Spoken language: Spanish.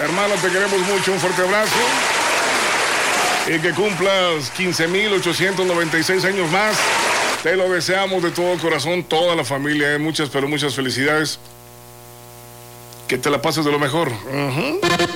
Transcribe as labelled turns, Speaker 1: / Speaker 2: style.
Speaker 1: Hermano, te queremos mucho, un fuerte abrazo. Y que cumplas 15,896 años más. Te lo deseamos de todo corazón, toda la familia, muchas, pero muchas felicidades. Que te la pases de lo mejor.